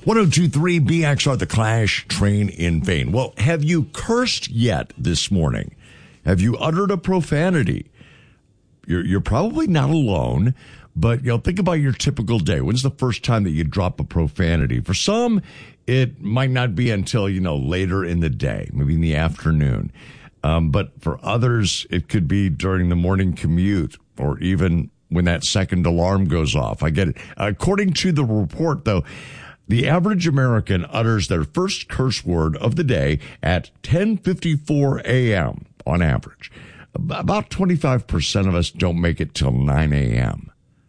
1023 BXR, The Clash, Train in Vain. Well, have you cursed yet this morning? Have you uttered a profanity? You're probably not alone, but think about your typical day. When's the first time that you drop a profanity? For some, it might not be until, later in the day, maybe in the afternoon. But for others, it could be during the morning commute or even when that second alarm goes off. I get it. According to the report, though, the average American utters their first curse word of the day at 10:54 a.m. on average. About 25% of us don't make it till 9 a.m.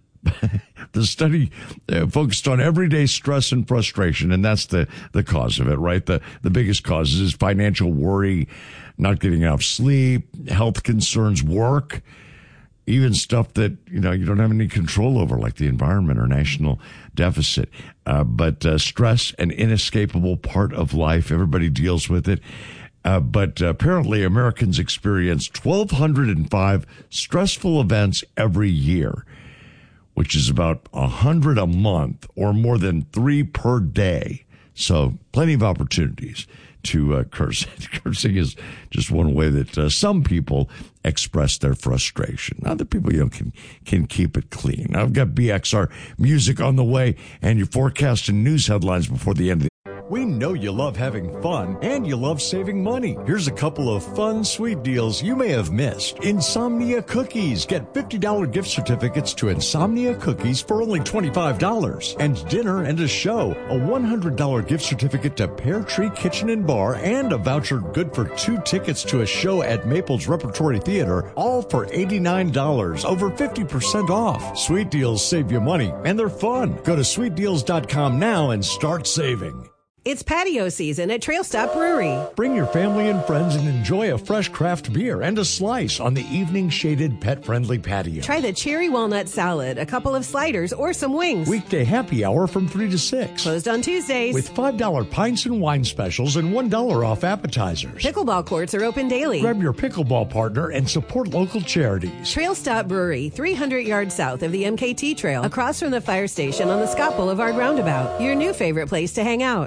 The study focused on everyday stress and frustration, and that's the cause of it, right? The biggest causes is financial worry, not getting enough sleep, health concerns, work, even stuff that, you don't have any control over, like the environment or national deficit. But stress, an inescapable part of life. Everybody deals with it. But apparently Americans experience 1,205 stressful events every year, which is about 100 a month or more than 3 per day. So plenty of opportunities to curse. Cursing is just one way that some people express their frustration. Other people, can keep it clean. I've got BXR music on the way and your forecast and news headlines before the end of the We know you love having fun and you love saving money. Here's a couple of fun, sweet deals you may have missed. Insomnia Cookies. Get $50 gift certificates to Insomnia Cookies for only $25. And dinner and a show. A $100 gift certificate to Pear Tree Kitchen and Bar and a voucher good for 2 tickets to a show at Maples Repertory Theater, all for $89, over 50% off. Sweet deals save you money and they're fun. Go to sweetdeals.com now and start saving. It's patio season at Trail Stop Brewery. Bring your family and friends and enjoy a fresh craft beer and a slice on the evening shaded pet-friendly patio. Try the cherry walnut salad, a couple of sliders, or some wings. Weekday happy hour from 3 to 6. Closed on Tuesdays. With $5 pints and wine specials and $1 off appetizers. Pickleball courts are open daily. Grab your pickleball partner and support local charities. Trail Stop Brewery, 300 yards south of the MKT Trail, across from the fire station on the Scott Boulevard roundabout. Your new favorite place to hang out.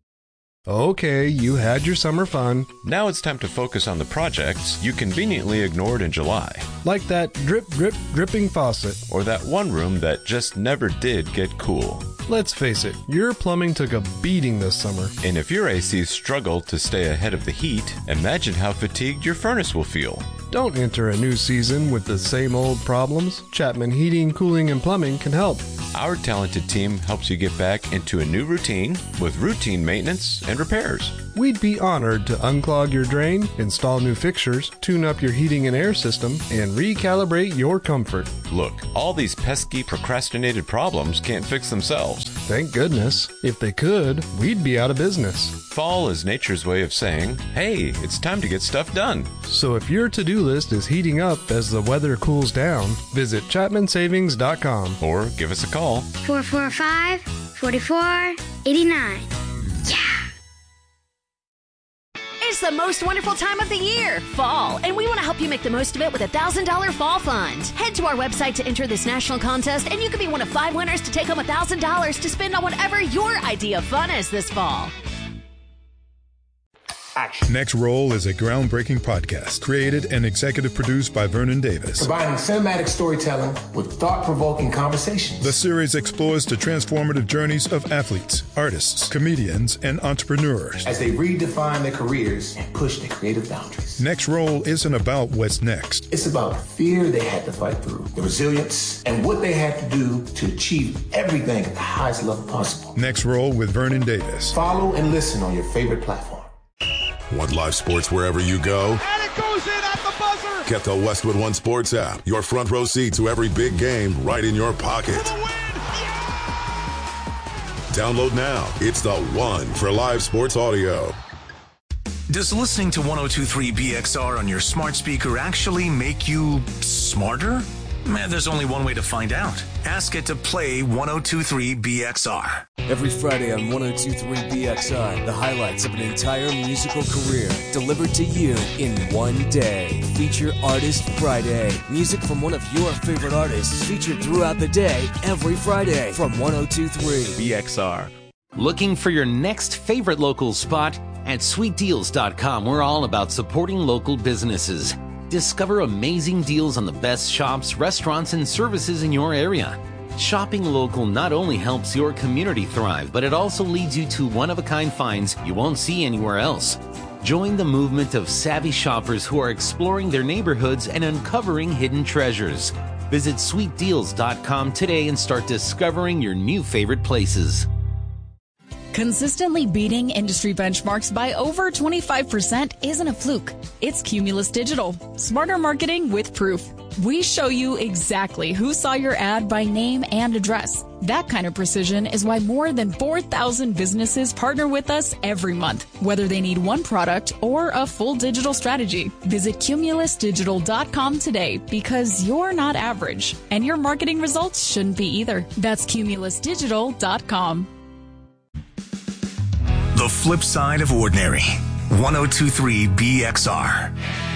Okay, you had your summer fun. Now it's time to focus on the projects you conveniently ignored in July. Like that drip, drip, dripping faucet. Or that one room that just never did get cool. Let's face it, your plumbing took a beating this summer. And if your AC struggled to stay ahead of the heat, imagine how fatigued your furnace will feel. Don't enter a new season with the same old problems. Chapman Heating, Cooling, and Plumbing can help. Our talented team helps you get back into a new routine with routine maintenance and repairs. We'd be honored to unclog your drain, install new fixtures, tune up your heating and air system, and recalibrate your comfort. Look, all these pesky procrastinated problems can't fix themselves. Thank goodness. If they could, we'd be out of business. Fall is nature's way of saying, hey, it's time to get stuff done. So if your to-do list is heating up as the weather cools down, visit ChapmanSavings.com or give us a call. 445-4489. Yeah! It's the most wonderful time of the year, fall, and we want to help you make the most of it with a $1,000 fall fund. Head to our website to enter this national contest, and you could be one of 5 winners to take home $1,000 to spend on whatever your idea of fun is this fall. Action. Next Roll is a groundbreaking podcast created and executive produced by Vernon Davis. Combining cinematic storytelling with thought-provoking conversations. The series explores the transformative journeys of athletes, artists, comedians, and entrepreneurs as they redefine their careers and push their creative boundaries. Next Roll isn't about what's next. It's about the fear they had to fight through, the resilience, and what they had to do to achieve everything at the highest level possible. Next Roll with Vernon Davis. Follow and listen on your favorite platform. Want live sports wherever you go? And it goes in at the buzzer! Get the Westwood One Sports app. Your front row seat to every big game right in your pocket. For the win! Yeah! Download now. It's the one for live sports audio. Does listening to 102.3 BXR on your smart speaker actually make you smarter? There's only one way to find out. Ask it to play 102.3 BXR. Every Friday on 102.3 BXR, the highlights of an entire musical career delivered to you in one day. Feature Artist Friday. Music from one of your favorite artists featured throughout the day every Friday from 102.3 BXR. Looking for your next favorite local spot? At sweetdeals.com, we're all about supporting local businesses. Discover amazing deals on the best shops, restaurants, and services in your area. Shopping local not only helps your community thrive, but it also leads you to one-of-a-kind finds you won't see anywhere else. Join the movement of savvy shoppers who are exploring their neighborhoods and uncovering hidden treasures. Visit sweetdeals.com today and start discovering your new favorite places. Consistently beating industry benchmarks by over 25% isn't a fluke. It's Cumulus Digital. Smarter marketing with proof. We show you exactly who saw your ad by name and address. That kind of precision is why more than 4,000 businesses partner with us every month, whether they need one product or a full digital strategy. Visit cumulusdigital.com today because you're not average, and your marketing results shouldn't be either. That's cumulusdigital.com. The flip side of ordinary. 102.3 BXR.